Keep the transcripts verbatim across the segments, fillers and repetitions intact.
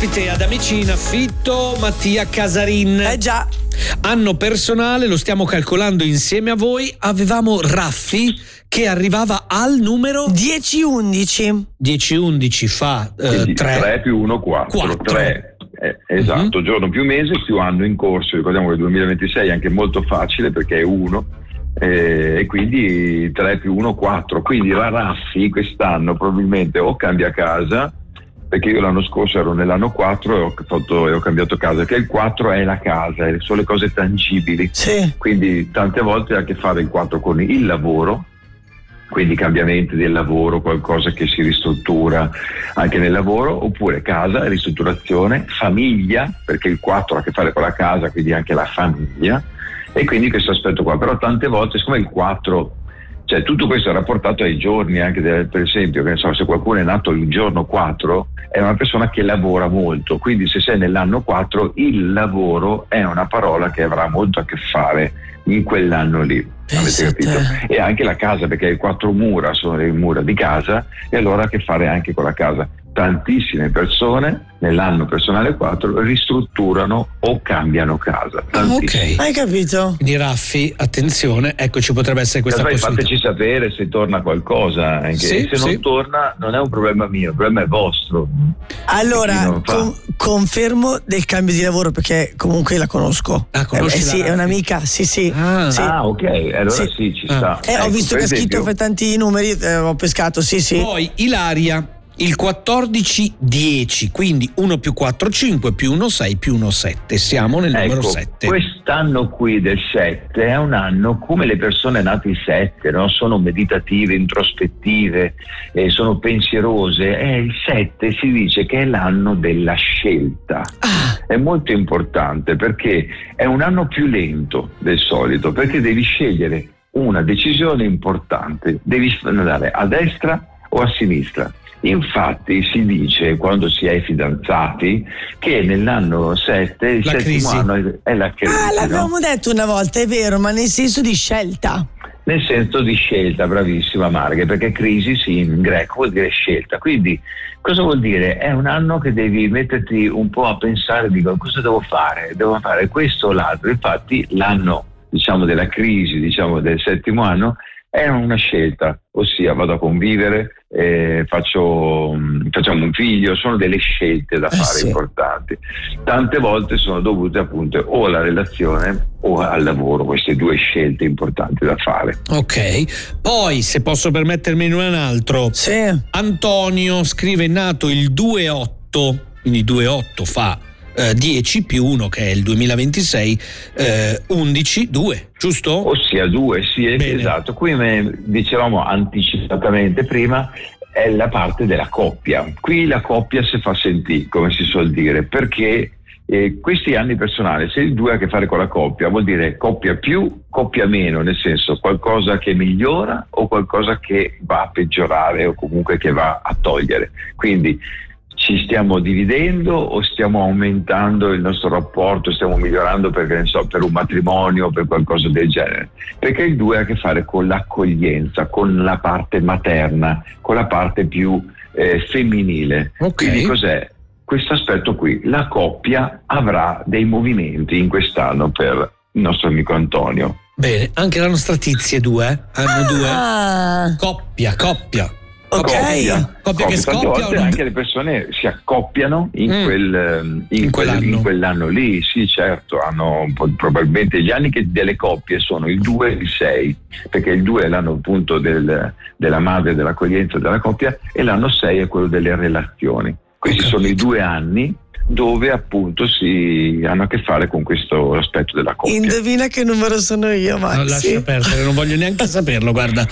ospite ad Amici in Affitto Mattia Casarin. Eh già. Anno personale, lo stiamo calcolando insieme a voi. Avevamo Raffi che arrivava al numero dieci undici. dieci undici fa eh, tre. tre più uno, quattro. tre. Eh, esatto, uh-huh. Giorno più mese più anno in corso. Ricordiamo che il duemilaventisei è anche molto facile perché è uno. Eh, e quindi tre più uno, quattro. Quindi la Raffi quest'anno probabilmente o cambia casa, perché io l'anno scorso ero nell'anno quattro e ho, fatto, e ho cambiato casa, che il quattro è la casa, sono le cose tangibili. Sì. Quindi tante volte ha a che fare il quattro con il lavoro, quindi cambiamenti del lavoro, qualcosa che si ristruttura anche nel lavoro, oppure casa, ristrutturazione, famiglia, perché il quattro ha a che fare con la casa, quindi anche la famiglia, e quindi questo aspetto qua. Però tante volte, siccome il quattro, cioè tutto questo è rapportato ai giorni, anche del, per esempio, che ne so, se qualcuno è nato il giorno quattro è una persona che lavora molto, quindi se sei nell'anno quattro il lavoro è una parola che avrà molto a che fare in quell'anno lì. Avete capito? E anche la casa, perché le quattro mura sono le mura di casa, e allora ha a che fare anche con la casa. Tantissime persone nell'anno personale quattro ristrutturano o cambiano casa. Ok, hai capito? Quindi Raffi, attenzione, ecco, ci potrebbe essere questa Allora, possibilità. fateci sapere se torna qualcosa, anche. Sì, se sì. non torna non è un problema mio, il problema è vostro. Allora, con, confermo del cambio di lavoro, perché comunque la conosco. Ah, conosci eh, la sì, Raffi? è un'amica, sì, sì. Ah, sì. Ah, ok, allora sì, Sì. ci Ah. sta. Eh, ho Ecco, visto per che ha scritto esempio, per tanti numeri, eh, ho pescato, sì, sì. Poi Ilaria, il quattordici dieci, quindi uno più quattro cinque più uno sei più uno sette. Siamo nel numero ecco, sette. quest'anno qui del sette è un anno come le persone nate il sette, no? Sono meditative, introspettive, eh, sono pensierose. E il sette si dice che è l'anno della scelta. Ah. È molto importante perché è un anno più lento del solito, perché devi scegliere una decisione importante, devi andare a destra o a sinistra. Infatti si dice, quando si è fidanzati, che nell'anno sette, il La settimo crisi. anno è la crisi. Ah, l'avevamo no? detto una volta, è vero, ma nel senso di scelta. Nel senso di scelta, bravissima Marghe, perché crisi sì, in greco vuol dire scelta. Quindi cosa vuol dire? È un anno che devi metterti un po' a pensare, dico, cosa devo fare? Devo fare questo o l'altro. Infatti l'anno, diciamo, della crisi, diciamo, del settimo anno è una scelta, ossia vado a convivere, eh, faccio, facciamo un figlio, sono delle scelte da Eh, fare sì. importanti. Tante volte sono dovute appunto o alla relazione o al lavoro, queste due scelte importanti da fare. Ok, poi se posso permettermene un altro, Sì. Antonio scrive: nato il due otto, quindi due otto fa eh, dieci più uno, che è il duemilaventisei, eh, undici, due, giusto? Ossia due, sì, Bene. esatto. Qui me- dicevamo anticipatamente prima, è la parte della coppia. Qui la coppia si fa sentire, come si suol dire, perché eh, questi anni personali, se il due ha a che fare con la coppia, vuol dire coppia più, coppia meno, nel senso qualcosa che migliora o qualcosa che va a peggiorare o comunque che va a togliere. Quindi ci stiamo dividendo o stiamo aumentando il nostro rapporto, stiamo migliorando perché ne so, per un matrimonio o per qualcosa del genere, perché il due ha a che fare con l'accoglienza, con la parte materna, con la parte più eh, femminile. Ok. Quindi cos'è? Questo aspetto qui, la coppia avrà dei movimenti in quest'anno per il nostro amico Antonio. Bene, anche la nostra Tizia è due, eh? Hanno due. Ah, Coppia, coppia. ok. Coppia, Coppia che Tante scoppia o volte non- anche le persone si accoppiano in, Mm. quel, ehm, in, In quel- quell'anno. in quell'anno lì, sì certo, hanno un po', probabilmente gli anni che delle coppie sono il due e il sei, perché il due è l'anno appunto del, della madre, dell'accoglienza della coppia, e l'anno sei è quello delle relazioni. Questi Ho sono i capito. due anni dove appunto si hanno a che fare con questo aspetto della coppia. Indovina che numero sono io, No, lascia Maxi. perdere, non voglio neanche saperlo, guarda.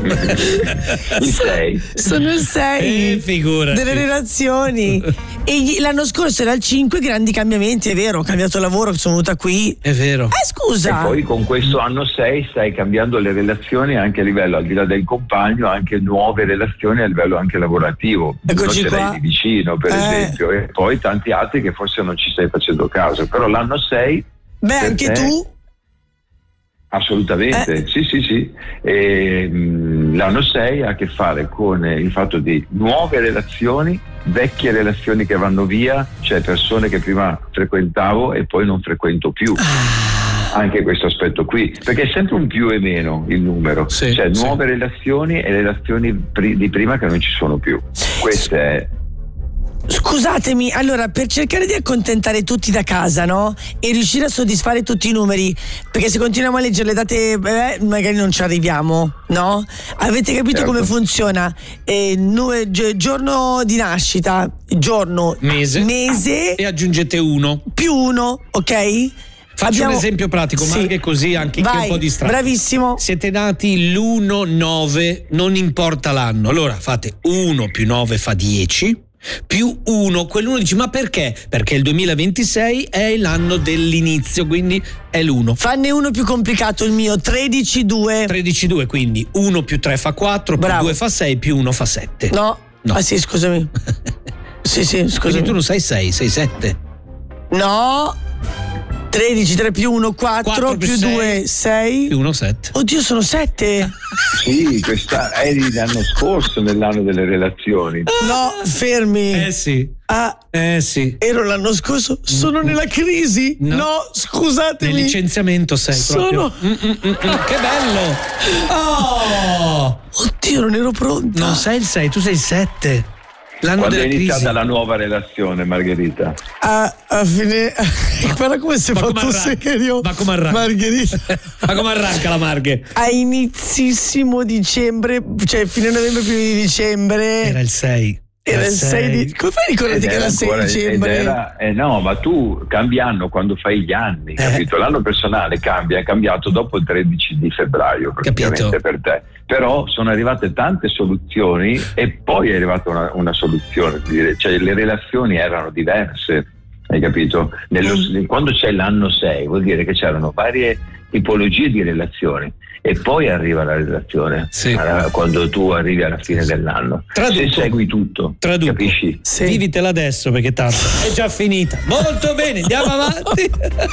Il sei. Sono il sei Eh, figurati. delle relazioni. E gli- l'anno scorso era il cinque, grandi cambiamenti, è vero, ho cambiato lavoro, sono venuta qui. È vero. Eh, scusa. E poi con questo anno sei stai cambiando le relazioni anche a livello, al di là del compagno, anche nuove relazioni a livello anche lavorativo. Eccoci Non ce l'hai qua. di vicino, per Eh. esempio, e poi tanti altri che forse non ci stai facendo caso. Però l'anno sei Beh, per anche te- tu. Assolutamente, Eh. sì sì sì. E, mh, l'anno sei ha a che fare con il fatto di nuove relazioni, vecchie relazioni che vanno via, cioè persone che prima frequentavo e poi non frequento più. Anche questo aspetto qui, perché è sempre un più e meno il numero, Sì, cioè sì. nuove relazioni e relazioni pri- di prima che non ci sono più. Questo è. Scusatemi, allora, per cercare di accontentare tutti da casa, no? E riuscire a soddisfare tutti i numeri, perché se continuiamo a leggere le date, eh, magari non ci arriviamo, no? Avete capito Certo. come funziona? Eh, nu- gi- giorno di nascita, giorno, Mese. mese E aggiungete uno. più uno, ok? Faccio Abbiamo- un esempio pratico, Sì. Marghe, così anche chi è Vai, un po' distratto. bravissimo. Siete nati l'uno nove, non importa l'anno. Allora fate uno più nove fa dieci, più uno, quell'uno dici ma perché? Perché il duemilaventisei è l'anno dell'inizio, quindi è l'uno. Fanne uno più complicato il mio, tredici due. tredici due, quindi uno più tre fa quattro, più Bravo. due fa sei, più uno fa sette. No. No. Ah sì, scusami. Sì, sì, Quindi scusami. tu non sei sei, sei sette. No. tredici, tre più uno, quattro, quattro più più sei, due, sei. Più uno sette. Oddio, sono sette. Sì, questa eri l'anno scorso nell'anno delle relazioni. No, fermi. Eh sì, Ah, eh sì. ero l'anno scorso. Sono nella crisi. No. No, Nel scusatemi. licenziamento sei Sono- proprio. Mm, mm, mm, mm. Che bello! Oh! Oddio, non ero pronta. Non sei il sei, tu sei il sette. L'anno Quando è della iniziata crisi. la nuova relazione, Margherita? A, a fine. Guarda come si è Ma come fatto arranca? serio. Ma come arranca? Margherita. Ma come arranca la Marghe? A inizissimo dicembre, cioè fine novembre, primi di dicembre. Era il sei. Era il sei di. Come fai a ricordarti che era il sei ancora- dicembre? ed era- eh no, ma tu cambi anno quando fai gli anni, capito? L'anno personale cambia, è cambiato dopo il tredici di febbraio praticamente Capito. per te. Però sono arrivate tante soluzioni e poi è arrivata una, una soluzione, dire, cioè le relazioni erano diverse, hai capito? Nello- Mm. Quando c'è l'anno sei vuol dire che c'erano varie tipologie di relazioni e poi arriva la relazione Sì. eh, quando tu arrivi alla fine dell'anno. Traduco. Se segui tutto, Traduco. capisci? Sì. Vivitela adesso perché tanto è già finita. Molto bene, andiamo avanti.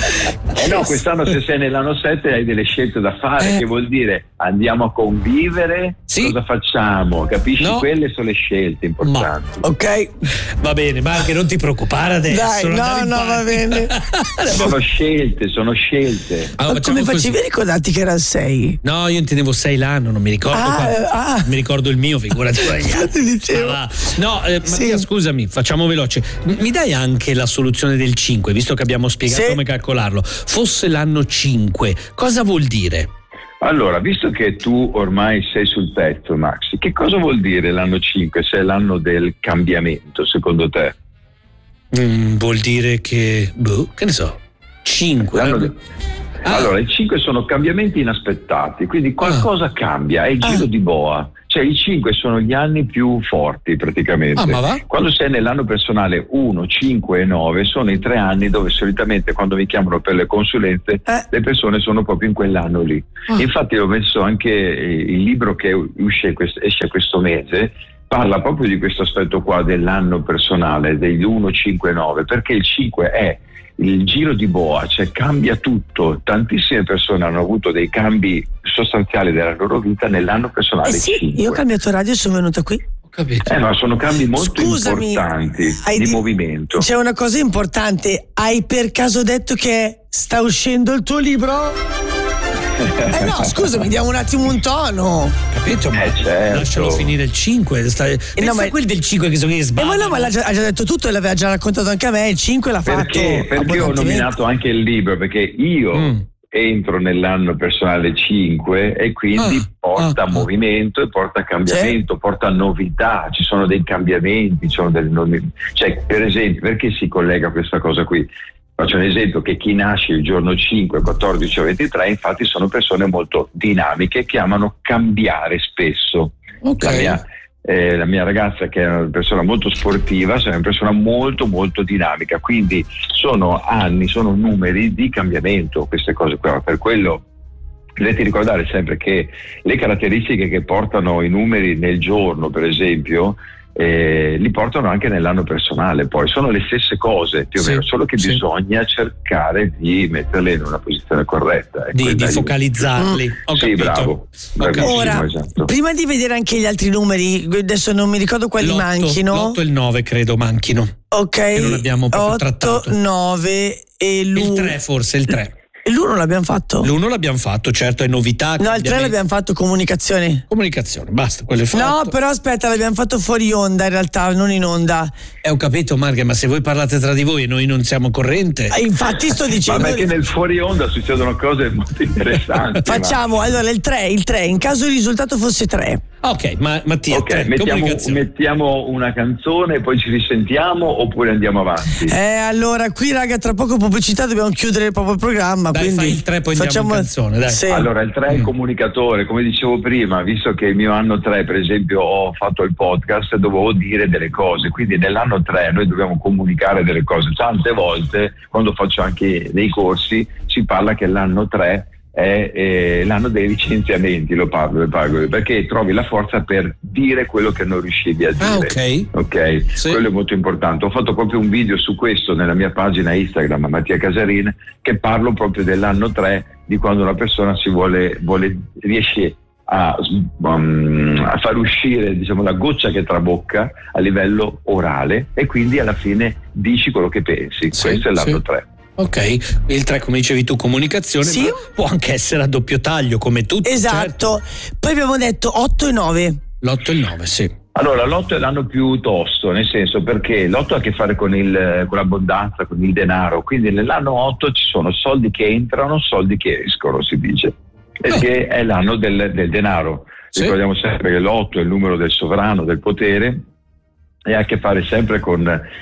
Eh no, quest'anno se sei nell'anno sette hai delle scelte da fare, Eh. che vuol dire andiamo a convivere, Sì. cosa facciamo? Capisci? No. Quelle sono le scelte importanti. Ok. Va bene, Marghe, non ti preoccupare adesso. Dai, non no, andare in no, va panico. bene. Sono scelte, sono scelte. Allora, Ma facciamo come così. facevi a ricordarti che era il sei? No, io intendevo sei l'anno, non mi ricordo. Ah, quando- ah. Mi ricordo il mio, figurati. Infatti dicevo. Ah, va. No, eh, Sì. Mattia, scusami, facciamo veloce. M- Mi dai anche la soluzione del cinque, visto che abbiamo spiegato Sì. come calcolarlo. Fosse l'anno cinque, cosa vuol dire? Allora, visto che tu ormai sei sul pezzo, Maxi, che cosa vuol dire l'anno cinque se è l'anno del cambiamento, secondo te? Mm, vuol dire che, boh, che ne so, cinque. L'anno de- Ah. Allora, i cinque sono cambiamenti inaspettati, quindi qualcosa cambia, è il giro Ah. di boa. Cioè i cinque sono gli anni più forti praticamente. Ah, ma va? Quando sei nell'anno personale uno, cinque e nove sono i tre anni dove solitamente quando mi chiamano per le consulenze Eh. le persone sono proprio in quell'anno lì. Ah. Infatti ho messo anche eh, il libro che usce quest- esce questo mese, parla proprio di questo aspetto qua dell'anno personale, degli uno, cinque e nove, perché il cinque è il giro di boa, cioè cambia tutto. Tantissime persone hanno avuto dei cambi sostanziali della loro vita nell'anno personale Eh sì, cinque. io ho cambiato radio e sono venuta qui. Ho capito. Eh, ma sono cambi molto Scusami, importanti hai di di- movimento. C'è una cosa importante. Hai per caso detto che sta uscendo il tuo libro? Eh no, scusami, diamo un attimo un tono. Capito? Ma Eh, certo. lascialo finire il cinque. Sta... Pensa ma- a quel del cinque che sono che Eh, ma sbaglia. no, ma l'ha già, ha già detto tutto e l'aveva già raccontato anche a me. Il cinque l'ha Perché? fatto. Perché ho abbondantemente. nominato anche il libro, perché io Mm. entro nell'anno personale cinque e quindi Ah, porta ah, ah. movimento e porta cambiamento, porta novità, ci sono dei cambiamenti, ci sono delle novità. Cioè, per esempio, perché si collega questa cosa qui? Faccio un esempio, che chi nasce il giorno cinque, quattordici o ventitré infatti sono persone molto dinamiche che amano cambiare spesso. Ok. La mia, eh, la mia ragazza, che è una persona molto sportiva, è una persona molto molto dinamica, quindi sono anni, sono numeri di cambiamento queste cose qua. Per quello dovete ricordare sempre che le caratteristiche che portano i numeri nel giorno, per esempio, eh, li portano anche nell'anno personale, poi sono le stesse cose più o sì, meno, solo che sì. bisogna cercare di metterle in una posizione corretta, ecco, di, di dai, focalizzarli. Ho sì, capito. bravo, Ora, esatto. prima di vedere anche gli altri numeri, adesso non mi ricordo quali L'otto, manchino. l'otto e il nove credo manchino. Ok, che non abbiamo proprio otto, trattato. nove e l'uno. Il tre forse, il tre. L'uno l'abbiamo fatto? L'uno l'abbiamo fatto, certo, è novità. No, il tre l'abbiamo fatto comunicazione. Comunicazione, basta, quello è fatto. No, però aspetta, l'abbiamo fatto fuori onda in realtà, non in onda. Eh, ho capito, Marghe, ma se voi parlate tra di voi e noi non siamo corrente. Eh, infatti sto dicendo. Ma perché nel fuori onda succedono cose molto interessanti. Facciamo, ma... allora il tre, il tre, in caso il risultato fosse tre. Ok, ma Mattia, ok, tre, mettiamo, mettiamo una canzone e poi ci risentiamo oppure andiamo avanti? Eh, allora qui raga, tra poco pubblicità, dobbiamo chiudere proprio il programma. Dai, quindi fai il tre, poi facciamo andiamo in canzone, dai. Sì. Allora, il tre è il comunicatore, come dicevo prima, visto che il mio anno tre, per esempio, ho fatto il podcast, dovevo dire delle cose, quindi nell'anno tre noi dobbiamo comunicare delle cose. Tante volte, quando faccio anche dei corsi, si parla che l'anno tre è eh, l'anno dei licenziamenti, lo parlo, lo parlo, perché trovi la forza per dire quello che non riuscivi a dire. Ah, ok. Ok, sì. Quello è molto importante. Ho fatto proprio un video su questo nella mia pagina Instagram, Mattia Casarin, che parlo proprio dell'anno tre, di quando una persona si vuole, vuole riesce a, um, a far uscire, diciamo, la goccia che trabocca a livello orale e quindi alla fine dici quello che pensi. Sì, questo è l'anno sì. tre. Ok, il tre, come dicevi tu, comunicazione, Sì. ma può anche essere a doppio taglio, come tutti. Esatto. Certo. Poi abbiamo detto otto e nove. L'otto e il nove, sì. Allora, l'otto è l'anno più tosto, nel senso, perché l'otto ha a che fare con, il, con l'abbondanza, con il denaro, quindi nell'anno otto ci sono soldi che entrano, soldi che escono, si dice, perché è l'anno del, del denaro. Sì. Ricordiamo sempre che l'otto è il numero del sovrano, del potere, e ha a che fare sempre con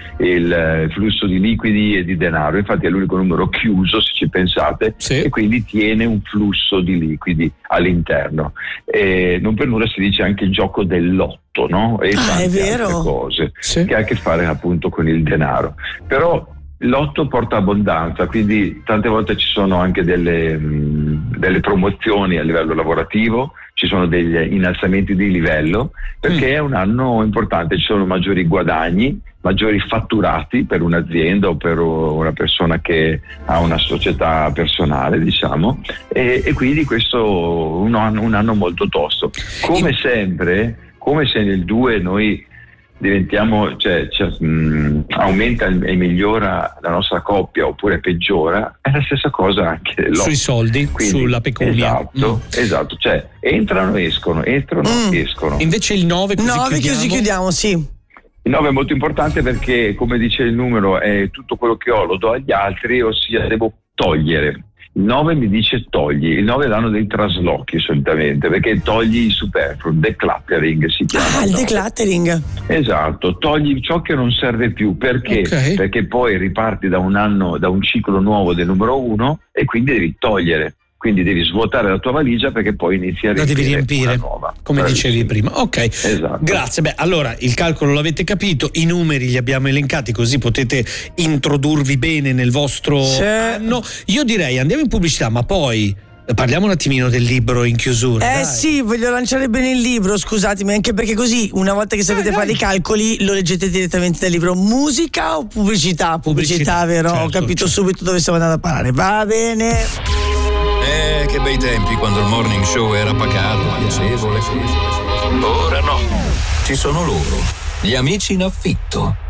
il flusso di liquidi e di denaro. Infatti è l'unico numero chiuso, se ci pensate, sì. e quindi tiene un flusso di liquidi all'interno. E non per nulla si dice anche il gioco dell'otto, no? E Ah, tante è vero. altre cose Sì. che ha a che fare appunto con il denaro. Però l'otto porta abbondanza, quindi tante volte ci sono anche delle, mh, delle promozioni a livello lavorativo, ci sono degli innalzamenti di livello, perché mm. è un anno importante, ci sono maggiori guadagni, maggiori fatturati per un'azienda o per una persona che ha una società personale, diciamo, e, e quindi questo è un anno, un anno molto tosto. Come sempre, come se nel due noi diventiamo, cioè, cioè mh, aumenta e migliora la nostra coppia oppure peggiora, è la stessa cosa anche nell'otto. Sui soldi, quindi, sulla pecunia. Esatto, mm. esatto, cioè entrano, escono, entrano, Mm. escono. Invece il nove, così nove chiudiamo. così chiudiamo, sì. Il nove è molto importante perché, come dice il numero, è tutto quello che ho lo do agli altri, ossia devo togliere. Il nove mi dice togli, il nove è l'anno dei traslochi solitamente, perché togli il superfluo, decluttering si chiama. Ah, il no? decluttering. Esatto, togli ciò che non serve più, perché? Ok. Perché poi riparti da un anno, da un ciclo nuovo del numero uno e quindi devi togliere, quindi devi svuotare la tua valigia perché poi inizi a La devi riempire, una nuova. come Bravissimo. dicevi prima. Ok, Esatto. grazie. Beh, allora il calcolo l'avete capito, i numeri li abbiamo elencati, così potete introdurvi bene nel vostro Sì. anno. Io direi andiamo in pubblicità, ma poi parliamo un attimino del libro in chiusura. Eh dai. sì, voglio lanciare bene il libro, scusatemi, anche perché così una volta che sapete fare i calcoli lo leggete direttamente dal libro. Musica o pubblicità? Pubblicità, Pubblicità, vero? certo, Ho capito certo. subito dove stiamo andando a parare. Va bene. Eh, che bei tempi quando il morning show era pacato, piacevole. Ora no. Ci sono loro, gli amici in affitto.